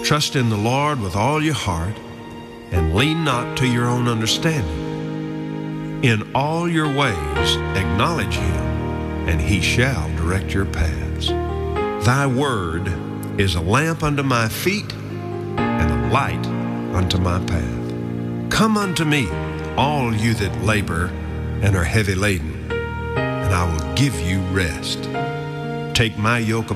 Trust in the Lord with all your heart, and lean not to your own understanding. In all your ways acknowledge him, and he shall direct your paths. Thy word is a lamp unto my feet, and a light unto my path. Come unto me, all you that labor and are heavy laden, and I will give you rest. Take my yoke